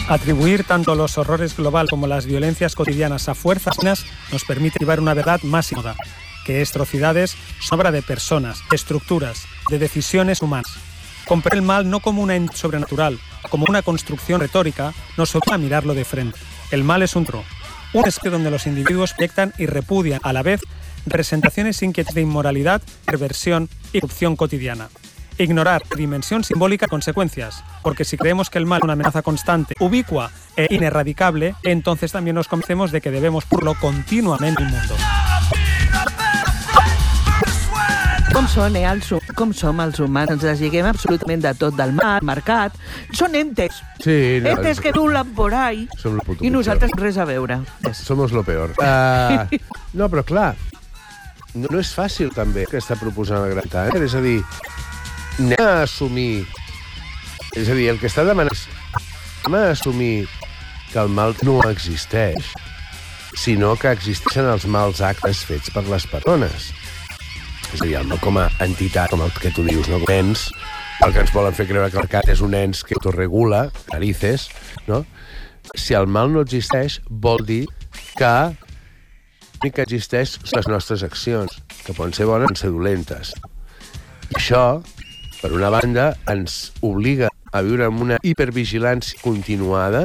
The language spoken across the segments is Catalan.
Atribuir tanto los horrores globales como las violencias cotidianas a fuerzas nos permite llevar una verdad más incómoda, que atrocidades son obra de personas, estructuras, de decisiones humanas. Comprender el mal no como una entidad sobrenatural, como una construcción retórica, nos obliga a mirarlo de frente. El mal es un espacio donde los individuos proyectan y repudian a la vez representaciones inquietas de inmoralidad, perversión y corrupción cotidiana. Ignorar la dimensión simbólica de consecuencias, porque si creemos que el mal es una amenaza constante, ubicua e ineradicable, entonces también nos convencemos de que debemos purlo continuamente el mundo. Com som els humans? Ens deslleguem absolutament de tot, del mar, mercat. Són entes. Sí, no, Entes que dulen por ahí. I nosaltres res a veure. Somos lo peor. No, però clar, no és fàcil també que està proposant el Gran Tant. És a dir, anem a assumir... És a dir, el que està demanant és anem a assumir que el mal no existeix, sinó que existeixen els mals actes fets per les persones. És a dir, el mal com a entitat, com el que tu dius, no? Ens, el que ens volen fer creure que el mercat és un ens que autorregula, narices, no? Si el mal no existeix, vol dir que l'únic que existeix són les nostres accions, que poden ser bones o poden ser dolentes. I això, per una banda, ens obliga a viure amb una hipervigilància continuada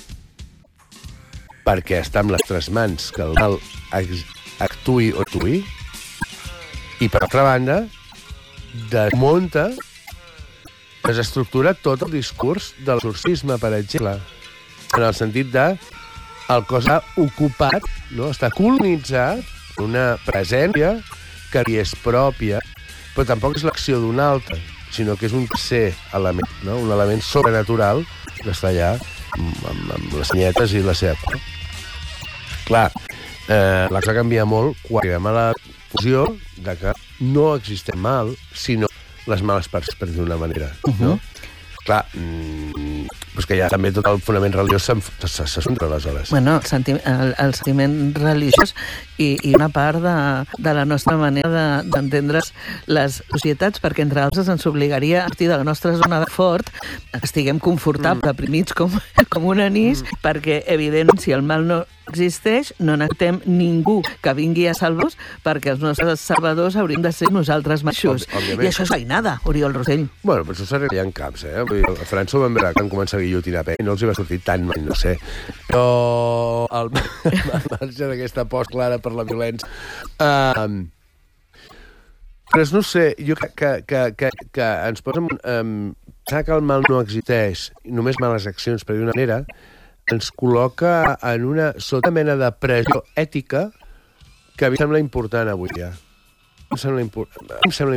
perquè està en les nostres mans que el mal actuï o actuï, i, per altra banda, desmunta, desestructura tot el discurs del surcisme, per exemple, en el sentit de el cos ha ocupat, no? Està colonitzat una presència que li és pròpia, però tampoc és l'acció d'un altre, sinó que és un tercer element, no? Un element sobrenatural que està allà amb les senyetes i la seva por. Clar, la cosa canvia molt quan arribem a la fusió de que no existeix mal, sinó les males parts, per dir d'una manera. No? Clar, doncs que ja també tot el fonament religiós s'assumpta aleshores. Bueno, el sentiment religiós i una part de la nostra manera d'entendre les societats, perquè entre altres ens obligaria a partir de la nostra zona de fort que estiguem confortables, deprimits com un anís, perquè, evidentment, si el mal no existeix, no necessitem ningú que vingui a salvar-nos, perquè els nostres salvadors hauríem de ser nosaltres mateixos. I això és veïnada, Oriol Rosell. Bueno, però això s'arregla en caps, eh? Vull dir, a França ho vam veure que van començar a guillotinar i no els hi va sortir tan mal, no sé. Però al marge d'aquesta post clara per la violència... Però no sé, jo que ens posa... Pensar que el mal no existeix, i només males accions, per dir una manera, ens col·loca en una sota mena de pressió ètica que a mi em sembla important avui ja. Em sembla